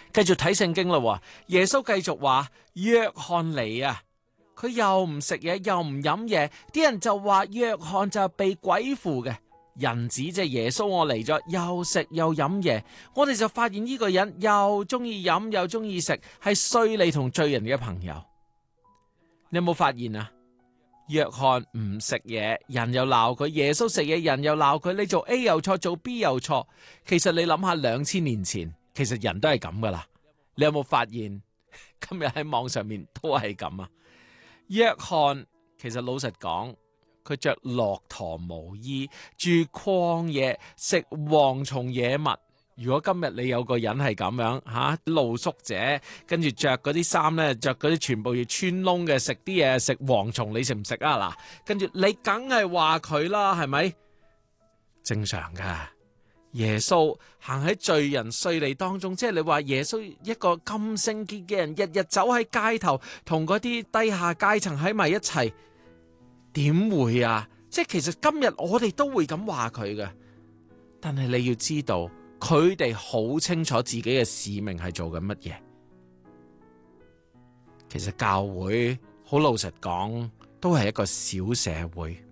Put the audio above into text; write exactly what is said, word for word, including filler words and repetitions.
繼續睇聖經啦，耶穌繼續話約翰嚟啊，佢又唔食嘢又唔飲嘢，啲人就話約翰就係被鬼附嘅。人子即係耶穌，我嚟咗又食又飲嘢，我哋就發現呢個人又中意飲又中意食，係稅吏同罪人嘅朋友。你有冇發現啊？約翰唔食嘢，人又鬧佢；耶穌食嘢，人又鬧佢。你做 A 又錯，做 B 又錯。其實你諗下，兩千年前其實人都係咁噶啦。你有冇發現今日喺網上面都係咁啊？約翰其實老實講，佢着駱駝毛衣，住曠野，食蝗蟲野物。如果今日你有個人係咁樣吓，露宿者，跟住着嗰啲衫咧，着嗰啲全部要穿窿嘅，食啲嘢，食蝗蟲，你食唔食啊？嗱，跟住你梗係話佢啦，係咪？正常噶。耶穌行喺罪人稅吏當中，即係你話耶穌一個咁聖潔嘅人，日日走喺街頭，同嗰啲低下階層喺埋一齊，點會啊？即係其實今日我哋都會咁話佢嘅，但係你要知道。佢哋好清楚自己嘅使命係做緊乜嘢。其實教會好老實講，都係一個小社會。